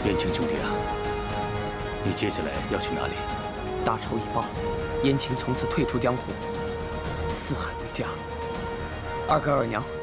燕青兄弟啊，你接下来要去哪里？ 大仇已报，燕青从此退出江湖，四海为家。二哥二娘，